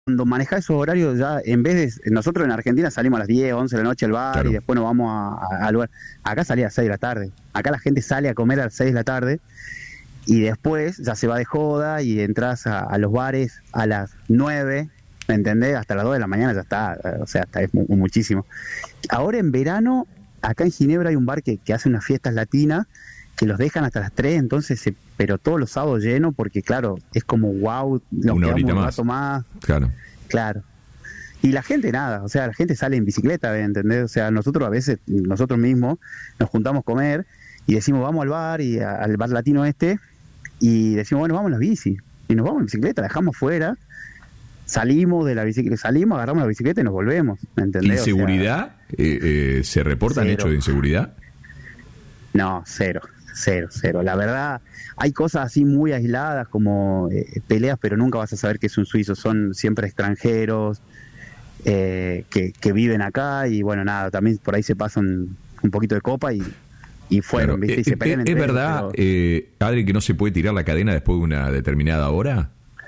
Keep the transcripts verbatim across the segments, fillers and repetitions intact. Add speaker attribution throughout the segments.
Speaker 1: cuando manejás esos horarios ya, en vez de, nosotros en Argentina salimos a las diez, once de la noche al bar, claro, y después nos vamos a, a, al lugar. Acá salía a las seis de la tarde. Acá la gente sale a comer a las seis de la tarde y después ya se va de joda y entras a, a los bares a las nueve, ¿me entendés? Hasta las dos de la mañana ya está, o sea, está, es mu- muchísimo. Ahora en verano, acá en Ginebra hay un bar que, que hace unas fiestas latinas que los dejan hasta las tres, entonces, se, pero todos los sábados llenos, porque claro, es como wow, nos
Speaker 2: una
Speaker 1: quedamos
Speaker 2: horita
Speaker 1: un
Speaker 2: más.
Speaker 1: rato más.
Speaker 2: Claro.
Speaker 1: Claro. Y la gente nada, o sea, la gente sale en bicicleta, ¿entendés? O sea, nosotros a veces, nosotros mismos, nos juntamos a comer y decimos, vamos al bar, y a- al bar latino este, y decimos, bueno, vamos en la bici. Y nos vamos en bicicleta, la dejamos fuera, salimos de la bicicleta, salimos, agarramos la bicicleta y nos volvemos, ¿me entendés? O sea,
Speaker 2: ¿Inseguridad? Eh, eh, ¿Se reportan
Speaker 1: Cero.
Speaker 2: hechos de inseguridad?
Speaker 1: no, cero, cero, cero. La verdad, hay cosas así muy aisladas como eh, peleas, pero nunca vas a saber que es un suizo, son siempre extranjeros eh, que, que viven acá y bueno, nada, también por ahí se pasan un poquito de copa y, y fueron,
Speaker 2: Claro.
Speaker 1: ¿viste? Y se
Speaker 2: Eh,
Speaker 1: pelean
Speaker 2: eh,
Speaker 1: entre
Speaker 2: ¿Es
Speaker 1: ellos,
Speaker 2: verdad,
Speaker 1: pero-
Speaker 2: eh, Adri, que no se puede tirar la cadena después de una determinada hora?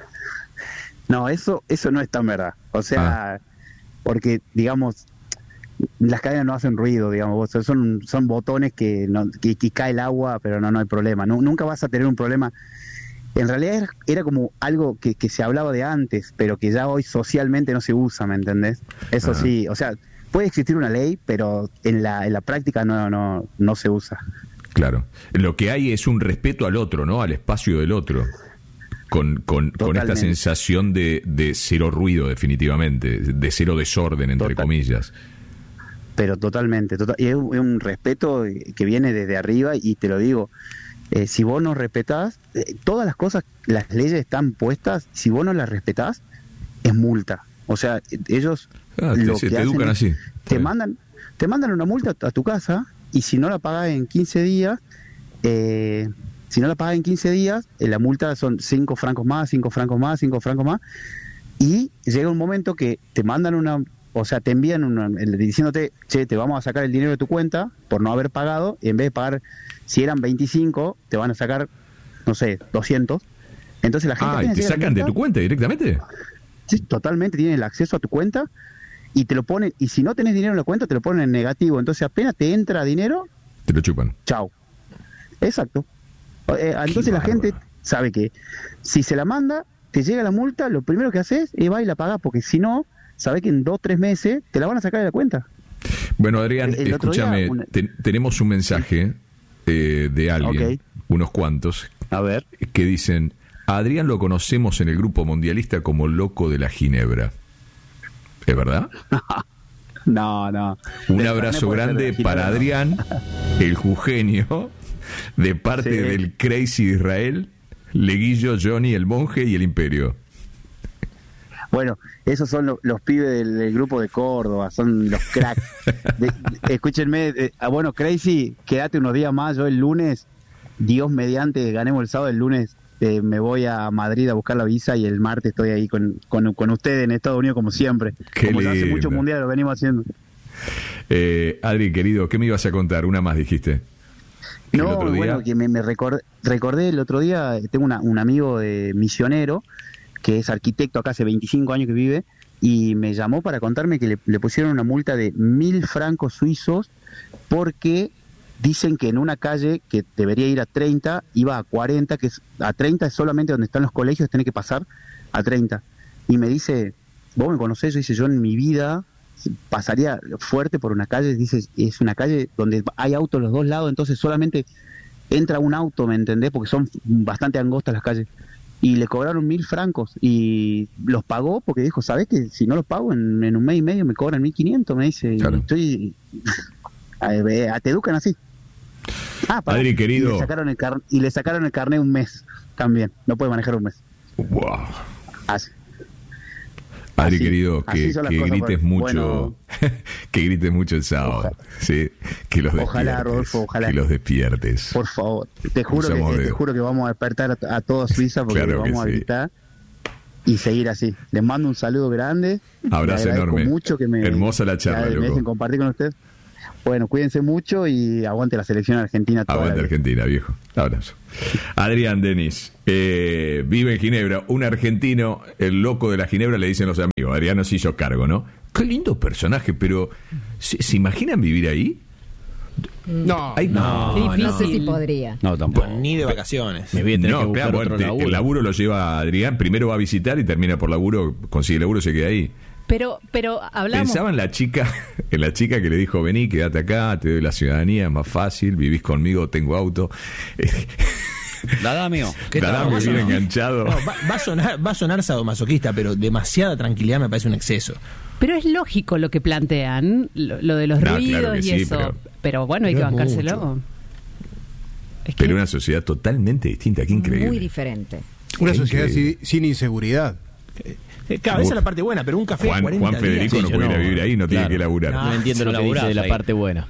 Speaker 1: No, eso, eso no es tan verdad. O sea, porque, digamos, las cadenas no hacen ruido, digamos, vos, son, son botones que, no, que, que cae el agua, pero no, no hay problema. Nu- nunca vas a tener un problema. En realidad era, era como algo que, que se hablaba de antes, pero que ya hoy socialmente no se usa, ¿me entendés? Eso
Speaker 2: Ah.
Speaker 1: sí, o sea, puede existir una ley, pero en la, en la práctica no, no, no se usa.
Speaker 2: Claro. Lo que hay es un respeto al otro, ¿no? Al espacio del otro. Con, con, con esta
Speaker 1: Totalmente.
Speaker 2: sensación de, de cero ruido, definitivamente. De cero desorden, entre
Speaker 1: Total.
Speaker 2: comillas.
Speaker 1: Pero totalmente, total, y es un, es un respeto que viene desde arriba y te lo digo, eh, si vos no respetás, eh, todas las cosas, las leyes están puestas, si vos no las respetás, es multa. O sea, eh, ellos
Speaker 2: Ah, te,
Speaker 1: lo
Speaker 2: se
Speaker 1: que
Speaker 2: te
Speaker 1: hacen
Speaker 2: educan
Speaker 1: es-
Speaker 2: así.
Speaker 1: te mandan, te mandan una multa a tu casa y si no la pagás en quince días, eh, si no la pagás en quince días, eh, la multa son cinco francos más, cinco francos más, cinco francos más, y llega un momento que te mandan una, o sea, te envían una, el- diciéndote, che, te vamos a sacar el dinero de tu cuenta por no haber pagado, y en vez de pagar, si eran veinticinco, te van a sacar, no sé, doscientos. Entonces la gente
Speaker 2: Ah, ¿y
Speaker 1: apenas
Speaker 2: te
Speaker 1: llega la
Speaker 2: sacan de
Speaker 1: multa,
Speaker 2: tu cuenta directamente?
Speaker 1: sí, totalmente tienen el acceso a tu cuenta y te lo ponen, y si no tenés dinero en la cuenta, te lo ponen en negativo. Entonces apenas te entra dinero,
Speaker 2: Te lo chupan.
Speaker 1: chau. Exacto. Eh, entonces la
Speaker 2: bárbaro.
Speaker 1: gente sabe que si se la manda, te llega la multa, lo primero que haces es va y la paga, porque si no, sabe que en dos, tres meses te la van a sacar de la cuenta.
Speaker 2: Bueno, Adrián,
Speaker 1: El otro
Speaker 2: escúchame,
Speaker 1: día, una-
Speaker 2: te- tenemos un mensaje eh, de alguien,
Speaker 1: Ok.
Speaker 2: unos cuantos,
Speaker 1: A ver.
Speaker 2: que dicen, a Adrián lo conocemos en el grupo mundialista como loco de la Ginebra. ¿Es verdad?
Speaker 1: No, no.
Speaker 2: Un
Speaker 1: Del
Speaker 2: abrazo
Speaker 1: carnet puede
Speaker 2: grande
Speaker 1: ser de
Speaker 2: para
Speaker 1: Ginebra,
Speaker 2: Adrián, el jujeño, de parte
Speaker 1: Sí.
Speaker 2: del Crazy de Israel, Leguillo, Johnny, el monje y el Imperio.
Speaker 1: no. Bueno, esos son lo- los pibes del, del grupo de Córdoba, son los cracks. De- de- escúchenme, eh, ah, bueno, Crazy, quédate unos días más, yo el lunes, Dios mediante, ganemos el sábado, el lunes eh, me voy a Madrid a buscar la visa y el martes estoy ahí con, con, con ustedes en Estados Unidos como siempre.
Speaker 2: Qué
Speaker 1: como ya hace
Speaker 2: lindo.
Speaker 1: muchos mundiales lo venimos haciendo.
Speaker 2: Eh, Adri, querido, ¿qué me ibas a contar? Una más dijiste. El
Speaker 1: No,
Speaker 2: otro día-
Speaker 1: bueno, que me, me recordé, recordé el otro día, eh, tengo una, un amigo de misionero que es arquitecto acá hace veinticinco años que vive y me llamó para contarme que le, le pusieron una multa de mil francos suizos porque dicen que en una calle que debería ir a treinta iba a cuarenta, que es, a treinta es solamente donde están los colegios, tenés que pasar a treinta. Y me dice, vos me conocés, yo dice, yo en mi vida pasaría fuerte por una calle, dice, es una calle donde hay autos los dos lados, entonces solamente entra un auto, ¿me entendés? Porque son bastante angostas las calles. Y le cobraron mil francos y los pagó porque dijo, ¿sabés que si no los pago en, en un mes y medio me cobran mil quinientos? Me dice,
Speaker 2: Claro.
Speaker 1: estoy... a- a- te educan así. Ah, pará.
Speaker 2: Adri, querido.
Speaker 1: Y le sacaron el, car- y le sacaron el carnet un mes también, no puede manejar un mes.
Speaker 2: Wow.
Speaker 1: Así.
Speaker 2: Adri,
Speaker 1: Así-
Speaker 2: querido,
Speaker 1: así
Speaker 2: que,
Speaker 1: son las
Speaker 2: que
Speaker 1: cosas,
Speaker 2: grites
Speaker 1: pues.
Speaker 2: mucho, que grites mucho el sábado,
Speaker 1: Ojalá.
Speaker 2: ¿sí? Que los despiertes,
Speaker 1: Ojalá, Rodolfo, ojalá.
Speaker 2: que los despiertes.
Speaker 1: Por favor, te juro
Speaker 2: Cruzamos
Speaker 1: que te
Speaker 2: dedos.
Speaker 1: juro que vamos a despertar a, a toda Suiza porque
Speaker 2: Claro que
Speaker 1: vamos a
Speaker 2: sí.
Speaker 1: gritar y seguir así. Les mando un saludo grande.
Speaker 2: Abrazo
Speaker 1: Les agradezco
Speaker 2: enorme.
Speaker 1: mucho que me,
Speaker 2: Hermosa la charla,
Speaker 1: que me
Speaker 2: loco.
Speaker 1: dejen compartir con ustedes. Bueno, cuídense mucho y aguante la selección argentina.
Speaker 2: Aguante Argentina, viejo. Abrazo. Adrián Denis, eh, vive en Ginebra, un argentino, el loco de la Ginebra, le dicen los amigos. Adrián se hizo cargo, ¿no? Qué lindo personaje, pero ¿se, ¿se imaginan vivir ahí?
Speaker 3: No,
Speaker 2: Ay,
Speaker 3: no,
Speaker 4: no,
Speaker 3: no,
Speaker 4: no sé si podría.
Speaker 3: No, tampoco. Ni de vacaciones.
Speaker 4: Me voy a tener
Speaker 2: no,
Speaker 4: que buscar
Speaker 2: claro,
Speaker 4: otro
Speaker 2: bueno,
Speaker 4: laburo.
Speaker 2: el laburo lo lleva Adrián, primero va a visitar y termina por laburo, consigue laburo y se queda ahí.
Speaker 5: Pero, pero hablamos...
Speaker 2: Pensaba en la chica, en la chica que le dijo, vení, quédate acá, te doy la ciudadanía, es más fácil, vivís conmigo, tengo auto.
Speaker 4: Dada, amigo.
Speaker 2: Dada, me viene enganchado.
Speaker 3: No, va, va a sonar, va a sonar sadomasoquista, pero demasiada tranquilidad me parece un exceso.
Speaker 5: Pero es lógico lo que plantean, lo, lo de los
Speaker 2: No,
Speaker 5: ruidos
Speaker 2: claro que
Speaker 5: y
Speaker 2: sí,
Speaker 5: eso. Pero,
Speaker 2: pero-
Speaker 5: bueno, hay
Speaker 3: pero
Speaker 5: que
Speaker 3: es
Speaker 5: bancárselo.
Speaker 3: mucho.
Speaker 5: Es que
Speaker 2: Pero una sociedad totalmente distinta, qué increíble.
Speaker 6: Muy diferente.
Speaker 7: Una
Speaker 2: Qué
Speaker 7: sociedad
Speaker 2: increíble.
Speaker 7: sin, sin inseguridad.
Speaker 3: Eh, Claro, esa es la parte buena, pero un café
Speaker 2: Juan,
Speaker 3: cuarenta
Speaker 2: Juan Federico
Speaker 3: días.
Speaker 2: no
Speaker 4: Sí, yo
Speaker 2: puede ir a
Speaker 4: no,
Speaker 2: vivir ahí, no tiene
Speaker 4: claro.
Speaker 2: que laburar.
Speaker 3: No.
Speaker 4: No entiendo
Speaker 3: No
Speaker 4: lo que dice de la
Speaker 6: ahí.
Speaker 4: parte buena.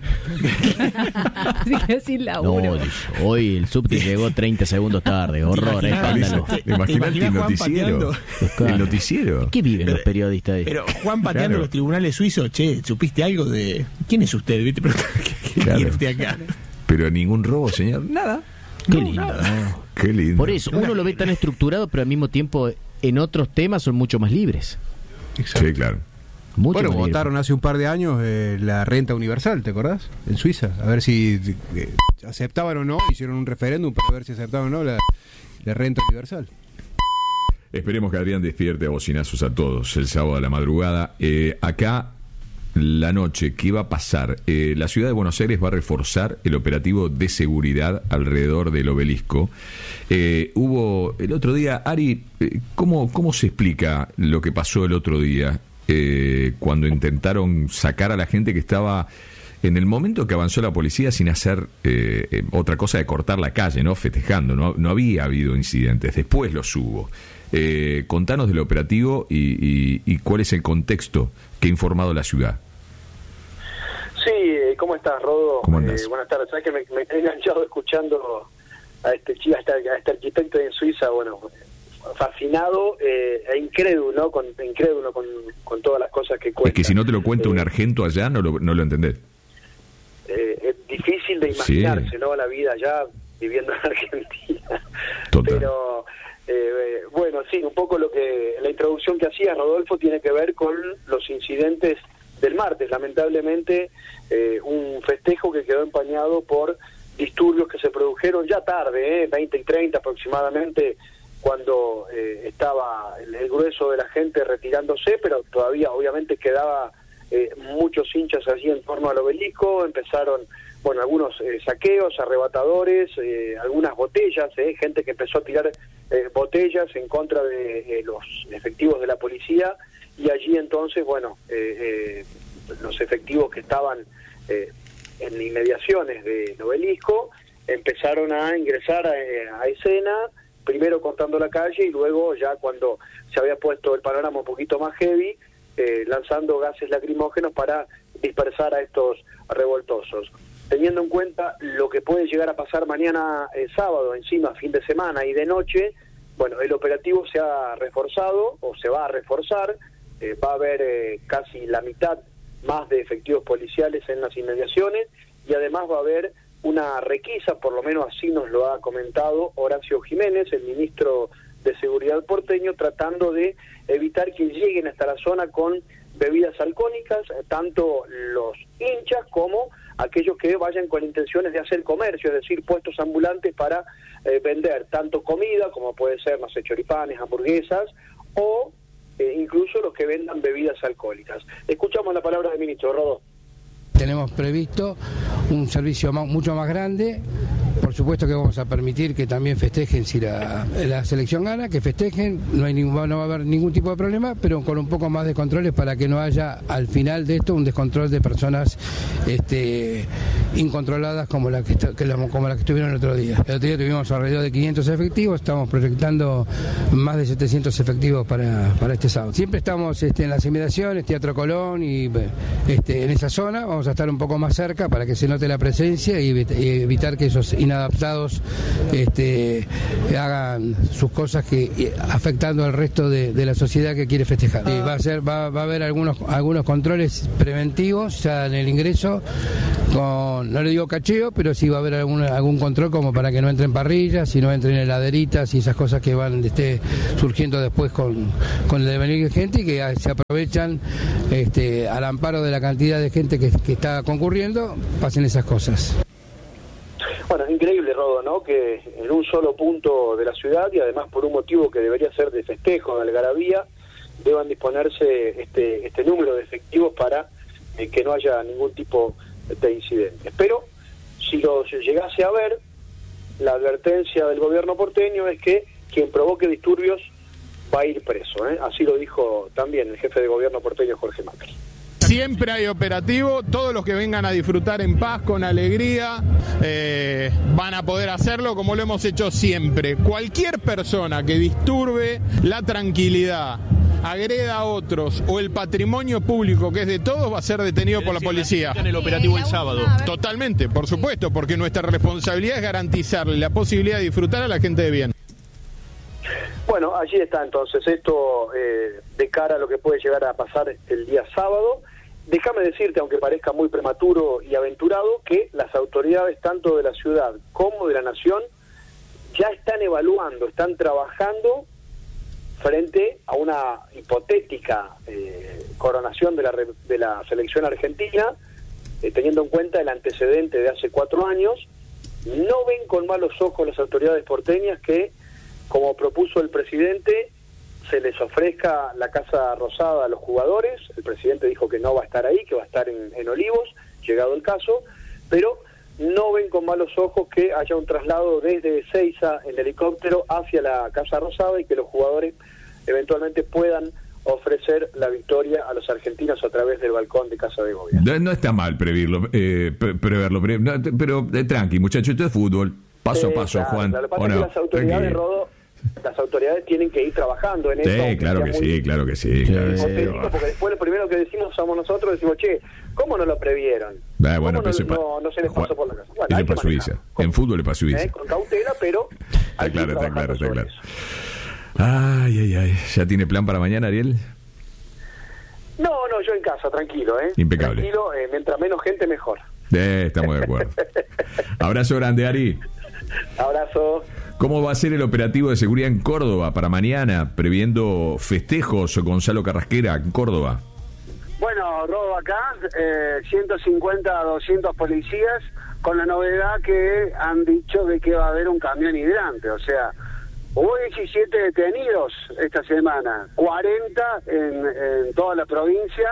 Speaker 5: Así que sin
Speaker 4: No,
Speaker 5: laburo.
Speaker 4: dice, hoy el subte llegó treinta segundos tarde. Horror, escándalo.
Speaker 3: ¿Te- te
Speaker 2: Imagínate el
Speaker 3: imaginas Juan
Speaker 2: noticiero.
Speaker 3: pateando?
Speaker 2: El noticiero.
Speaker 4: ¿Qué viven los periodistas ahí?
Speaker 3: Pero Juan pateando
Speaker 2: Claro.
Speaker 3: los tribunales suizos, che, ¿supiste algo de quién es usted? ¿Viste? Pero, ¿qué
Speaker 2: Claro.
Speaker 3: quiere usted acá?
Speaker 2: Pero ningún robo, señor. Nada.
Speaker 4: Qué
Speaker 3: No,
Speaker 4: lindo,
Speaker 3: nada.
Speaker 4: ¿no?
Speaker 2: Qué lindo.
Speaker 4: Por eso, uno lo ve tan estructurado, pero al mismo tiempo en otros temas son mucho más libres.
Speaker 2: Sí, claro.
Speaker 4: Mucho
Speaker 7: Bueno,
Speaker 4: más libres.
Speaker 7: votaron hace un par de años eh, la renta universal, ¿te acordás? En Suiza. A ver si eh, aceptaban o no. Hicieron un referéndum para ver si aceptaban o no la, la renta universal.
Speaker 2: Esperemos que Adrián despierte a bocinazos a todos el sábado a la madrugada. Eh, acá, la noche, ¿qué va a pasar? Eh, la ciudad de Buenos Aires va a reforzar el operativo de seguridad alrededor del obelisco. Eh, hubo el otro día, Ari, eh, ¿cómo, ¿cómo se explica lo que pasó el otro día? Eh, cuando intentaron sacar a la gente que estaba en el momento que avanzó la policía sin hacer eh, eh, otra cosa de cortar la calle, ¿no? Festejando, no, no había habido incidentes, después los hubo. Eh, contanos del operativo y, y, y cuál es el contexto que ha informado la ciudad.
Speaker 8: Sí, eh, ¿cómo estás, Rodo?
Speaker 2: ¿Cómo andás?
Speaker 8: Eh, buenas tardes. Sabes que me, me he enganchado escuchando a este chico, a este, a este arquitecto en Suiza, bueno, fascinado eh, e incrédulo, ¿no? Con, incrédulo con, con todas las cosas que cuenta.
Speaker 2: Es que si no te lo cuenta
Speaker 8: Eh,
Speaker 2: un argento allá, no lo, no lo entendés.
Speaker 8: eh, es difícil de
Speaker 2: Sí.
Speaker 8: imaginarse, ¿no? La vida allá viviendo en Argentina.
Speaker 2: Total.
Speaker 8: Pero eh, bueno, sí, un poco lo que la introducción que hacía Rodolfo tiene que ver con los incidentes del martes. Lamentablemente, eh, un festejo que quedó empañado por disturbios que se produjeron ya tarde, eh, veinte y treinta aproximadamente, cuando eh, estaba el, el grueso de la gente retirándose, pero todavía obviamente quedaba eh, muchos hinchas allí en torno al obelisco. Empezaron, bueno, algunos eh, saqueos, arrebatadores, eh, algunas botellas, eh, gente que empezó a tirar eh, botellas en contra de eh, los efectivos de la policía, y allí entonces, bueno, eh, eh, los efectivos que estaban eh, en inmediaciones del obelisco empezaron a ingresar a, a escena, primero cortando la calle y luego ya cuando se había puesto el panorama un poquito más heavy, eh, lanzando gases lacrimógenos para dispersar a estos revoltosos. Teniendo en cuenta lo que puede llegar a pasar mañana eh, sábado, encima fin de semana y de noche, bueno, el operativo se ha reforzado o se va a reforzar, eh, va a haber eh, casi la mitad más de efectivos policiales en las inmediaciones, y además va a haber una requisa, por lo menos así nos lo ha comentado Horacio Jiménez, el ministro de Seguridad porteño, tratando de evitar que lleguen hasta la zona con bebidas alcohólicas, tanto los hinchas como aquellos que vayan con intenciones de hacer comercio, es decir, puestos ambulantes para eh, vender tanto comida, como puede ser, no sé, choripanes, hamburguesas, o eh, incluso los que vendan bebidas alcohólicas. Escuchamos la palabra del ministro. Rodó.
Speaker 9: Tenemos previsto un servicio más, mucho más grande. Por supuesto que vamos a permitir que también festejen si la, la selección gana, que festejen, no hay ningún, no va a haber ningún tipo de problema, pero con un poco más de controles para que no haya al final de esto un descontrol de personas este, incontroladas como la que, que la, como la que estuvieron el otro día. El otro día tuvimos alrededor de quinientos efectivos, estamos proyectando más de setecientos efectivos para, para este sábado. Siempre estamos este, en las inmediaciones, Teatro Colón y este, en esa zona, vamos a estar un poco más cerca para que se note la presencia y, y evitar que esos inadaptados este, hagan sus cosas que afectando al resto de, de la sociedad que quiere festejar. Y va a ser, va, va a haber algunos algunos controles preventivos ya en el ingreso, con, no le digo cacheo, pero sí va a haber algún, algún control como para que no entren parrillas y no entren heladeritas y esas cosas que van este, surgiendo después con, con el devenir de gente y que se aprovechan este, al amparo de la cantidad de gente que, que está concurriendo, pasen esas cosas.
Speaker 8: Bueno, es increíble, Rodo, ¿no? Que en un solo punto de la ciudad, y además por un motivo que debería ser de festejo, de algarabía, deban disponerse este este número de efectivos para eh, que no haya ningún tipo de incidentes. Pero si lo llegase a ver, la advertencia del gobierno porteño es que quien provoque disturbios va a ir preso, ¿eh? Así lo dijo también el jefe de gobierno porteño, Jorge Macri.
Speaker 6: Siempre hay operativo, todos los que vengan a disfrutar en paz, con alegría, eh, van a poder hacerlo como lo hemos hecho siempre. Cualquier persona que disturbe la tranquilidad, agreda a otros o el patrimonio público que es de todos va a ser detenido por la policía.
Speaker 10: En el operativo el sábado.
Speaker 6: Totalmente, por supuesto, porque nuestra responsabilidad es garantizarle la posibilidad de disfrutar a la gente de bien.
Speaker 8: Bueno, allí está entonces esto eh, de cara a lo que puede llegar a pasar el día sábado. Déjame decirte, aunque parezca muy prematuro y aventurado, que las autoridades tanto de la ciudad como de la nación ya están evaluando, están trabajando frente a una hipotética eh, coronación de la, de la selección argentina, eh, teniendo en cuenta el antecedente de hace cuatro años. No ven con malos ojos las autoridades porteñas que, como propuso el presidente, se les ofrezca la Casa Rosada a los jugadores. El presidente dijo que no va a estar ahí, que va a estar en, en Olivos, llegado el caso, pero no ven con malos ojos que haya un traslado desde Ezeiza en helicóptero hacia la Casa Rosada y que los jugadores eventualmente puedan ofrecer la victoria a los argentinos a través del balcón de Casa de Gobierno.
Speaker 2: No, no está mal preverlo, eh, pre preverlo, pre no, pero eh, tranqui, muchachos, esto es fútbol, paso
Speaker 8: eh,
Speaker 2: a paso,
Speaker 8: claro,
Speaker 2: Juan.
Speaker 8: Lo que pasa
Speaker 2: ¿o
Speaker 8: es
Speaker 2: no?
Speaker 8: que las autoridades,
Speaker 2: Tranquilo.
Speaker 8: Rodo, las autoridades tienen que ir trabajando en
Speaker 2: Sí,
Speaker 8: eso.
Speaker 2: claro que sí, claro que sí. Claro que sí.
Speaker 8: Hipotético, porque después lo primero que decimos somos nosotros, decimos, che, ¿cómo no lo previeron?
Speaker 2: Ah, bueno,
Speaker 8: ¿Cómo
Speaker 2: pero
Speaker 8: no,
Speaker 2: eso
Speaker 8: no, no se les pasó por la casa? Bueno,
Speaker 2: eso
Speaker 8: hay que
Speaker 2: para Suiza.
Speaker 8: manejar. Con,
Speaker 2: En fútbol es para Suiza.
Speaker 8: eh, con cautela, pero
Speaker 2: Está
Speaker 8: hay que ir
Speaker 2: claro, está claro,
Speaker 8: trabajando
Speaker 2: está
Speaker 8: sobre
Speaker 2: claro.
Speaker 8: eso.
Speaker 2: Ay, ay, ay. ¿Ya tiene plan para mañana, Ariel?
Speaker 8: No, no, yo en casa, tranquilo, ¿eh?
Speaker 2: Impecable.
Speaker 8: Tranquilo, eh, mientras menos gente, mejor.
Speaker 2: Eh, estamos de acuerdo. Abrazo grande, Ari.
Speaker 8: Abrazo.
Speaker 2: ¿Cómo va a ser el operativo de seguridad en Córdoba para mañana, previendo festejos? Gonzalo Carrasquera, en Córdoba.
Speaker 11: Bueno, Rodo, acá, eh, ciento cincuenta a doscientos policías, con la novedad que han dicho de que va a haber un camión hidrante, o sea, hubo diecisiete detenidos esta semana, cuarenta en, en toda la provincia,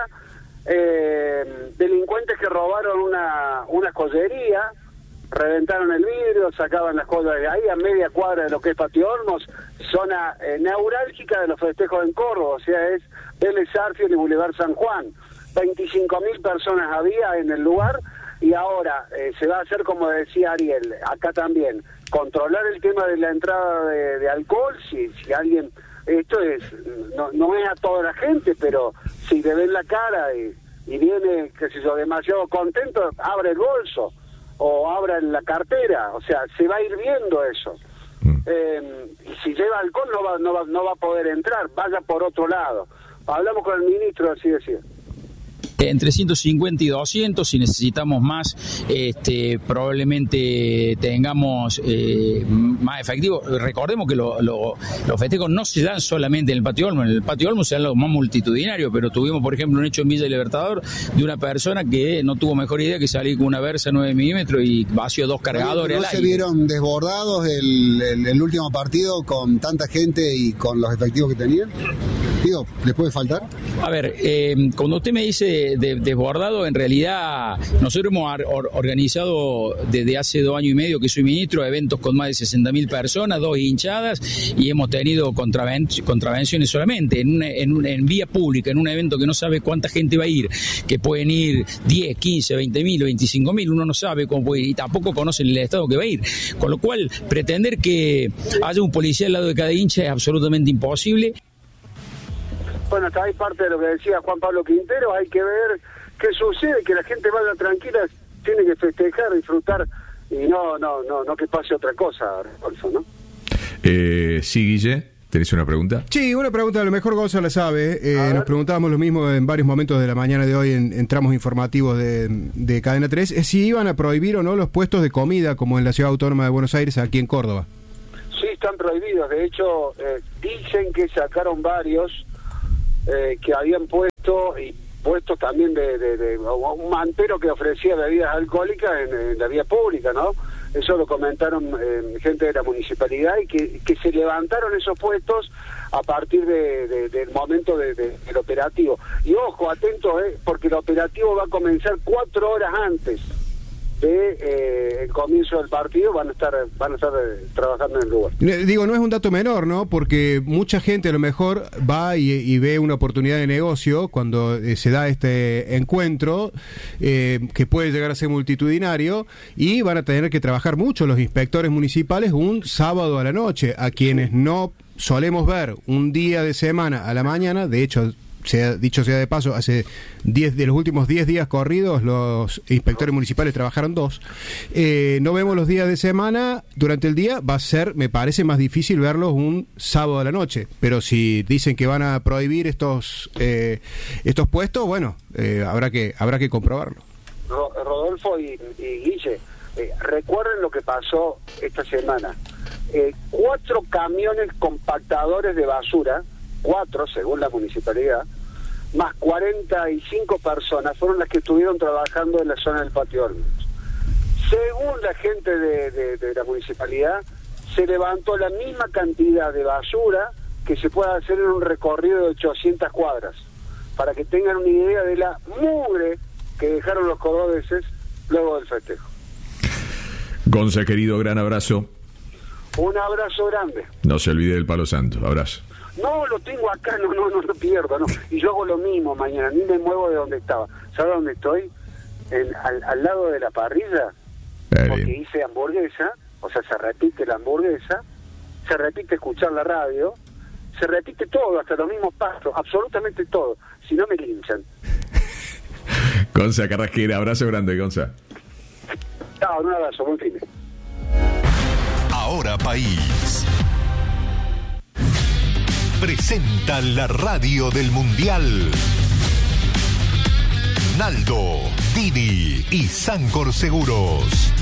Speaker 11: eh, delincuentes que robaron una, una joyería, reventaron el vidrio, sacaban las cosas de ahí a media cuadra de lo que es Patio Olmos, zona eh, neurálgica de los festejos en Córdoba, o sea, es Vélez Sarsfield y Boulevard San Juan. veinticinco mil personas había en el lugar y ahora eh, se va a hacer, como decía Ariel, acá también, controlar el tema de la entrada de, de alcohol, si, si alguien, esto es, no, no es a toda la gente, pero si le ven la cara y, y viene, qué sé yo, demasiado contento, abre el bolso o abra la cartera, o sea, se va a ir viendo eso. Mm. Eh, y si lleva alcohol no va, no va, no va a poder entrar, vaya por otro lado. Hablamos con el ministro, así decía.
Speaker 12: Entre ciento cincuenta y doscientos, si necesitamos más, este, probablemente tengamos eh, más efectivo. Recordemos que lo, lo, los festejos no se dan solamente en el Patio Olmos, en el Patio Olmos se dan los más multitudinarios, pero tuvimos, por ejemplo, un hecho en Villa Libertador de una persona que no tuvo mejor idea que salir con una Versa nueve milímetros y vació dos cargadores.
Speaker 13: ¿No
Speaker 12: al
Speaker 13: se
Speaker 12: aire.
Speaker 13: vieron desbordados el, el, el último partido con tanta gente y con los efectivos que tenían? Digo, ¿les puede faltar?
Speaker 12: A ver, eh, cuando usted me dice de, desbordado, en realidad nosotros hemos or, organizado desde hace dos años y medio que soy ministro eventos con más de sesenta mil personas, dos hinchadas, y hemos tenido contraven, contravenciones solamente en, una, en, una, en vía pública, en un evento que no sabe cuánta gente va a ir, que pueden ir diez, quince, veinte mil, veinticinco mil, uno no sabe cómo puede ir y tampoco conocen el estado que va a ir, con lo cual pretender que haya un policía al lado de cada hincha es absolutamente imposible.
Speaker 11: Bueno, está ahí parte de lo que decía Juan Pablo Quintero, hay que ver qué sucede, que la gente vaya tranquila, tiene que festejar, disfrutar y no, no, no, no que pase otra cosa, Rodolfo, ¿no?
Speaker 2: Eh, sí, Guille, ¿tenés una pregunta?
Speaker 7: Sí, una pregunta, a lo mejor Gonzalo la sabe. Eh, nos preguntábamos lo mismo en varios momentos de la mañana de hoy en, en tramos informativos de, de Cadena tres, es si iban a prohibir o no los puestos de comida como en la Ciudad Autónoma de Buenos Aires, aquí en Córdoba.
Speaker 11: Sí, están prohibidos. De hecho, eh, dicen que sacaron varios eh, que habían puesto, y puestos también de, de, de un mantero que ofrecía bebidas alcohólicas en, en la vía pública, ¿no? Eso lo comentaron eh, gente de la municipalidad, y que, que se levantaron esos puestos a partir de, de, del momento de, de, del operativo. Y ojo, atentos, eh, porque el operativo va a comenzar cuatro horas antes de eh, el comienzo del partido. Van a estar van a estar eh, trabajando en el lugar.
Speaker 7: Digo, no es un dato menor, ¿no? Porque mucha gente a lo mejor va y, y ve una oportunidad de negocio cuando eh, se da este encuentro, eh, que puede llegar a ser multitudinario, y van a tener que trabajar mucho los inspectores municipales un sábado a la noche, a quienes no solemos ver un día de semana a la mañana. De hecho, sea, dicho sea de paso, hace diez de los últimos diez días corridos los inspectores municipales trabajaron dos. Eh, no vemos los días de semana durante el día, va a ser, me parece, más difícil verlos un sábado a la noche. Pero si dicen que van a prohibir estos eh, estos puestos, bueno, eh, habrá que habrá que comprobarlo.
Speaker 11: Rodolfo y, y Guille, eh, recuerden lo que pasó esta semana. Eh, cuatro camiones compactadores de basura, cuatro según la municipalidad, más cuarenta y cinco personas fueron las que estuvieron trabajando en la zona del Patio Olmos. Según la gente de, de, de la municipalidad, se levantó la misma cantidad de basura que se puede hacer en un recorrido de ochocientas cuadras, para que tengan una idea de la mugre que dejaron los cordobeses luego del festejo.
Speaker 2: Gonza, querido, gran abrazo.
Speaker 11: Un abrazo grande.
Speaker 2: No se olvide del Palo Santo. Abrazo.
Speaker 11: No, lo tengo acá, no, no, no lo pierdo, no. Y yo hago lo mismo mañana, ni me muevo de donde estaba. ¿Sabes dónde estoy? En, al, al lado de la parrilla,
Speaker 2: eh,
Speaker 11: porque
Speaker 2: bien.
Speaker 11: hice hamburguesa, o sea, se repite la hamburguesa, se repite escuchar la radio, se repite todo, hasta los mismos pasos, absolutamente todo. Si no, me linchan.
Speaker 2: Gonza Carrasquera, abrazo grande, Gonza.
Speaker 11: Chao, un abrazo, buen fin.
Speaker 10: Ahora País presenta la radio del Mundial. Naldo, Dini y Sancor Seguros.